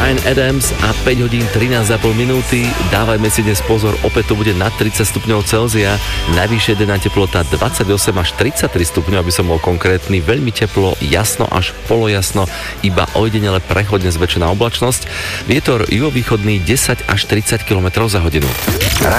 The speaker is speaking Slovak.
Bryan Adams a 5 hodín 13,5 minúty. Dávajme si dnes pozor, opäť to bude nad 30 stupňov Celzia. Najvyššia denná teplota 28 až 33 stupňov, aby som bol konkrétny. Veľmi teplo, jasno až polojasno, iba ojedinele prechodne zväčšená oblačnosť. Vietor juhovýchodný 10 až 30 km za hodinu.